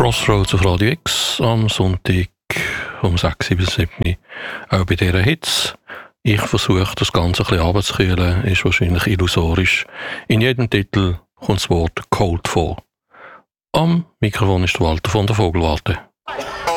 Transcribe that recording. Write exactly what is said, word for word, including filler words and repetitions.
Crossroads auf Radio X am Sonntag um sechs bis sieben. Auch bei dieser Hitze. Ich versuche, das Ganze ein bisschen runterzukühlen, ist wahrscheinlich illusorisch. In jedem Titel kommt das Wort Cold vor. Am Mikrofon ist der Walter von der Vogelwarte.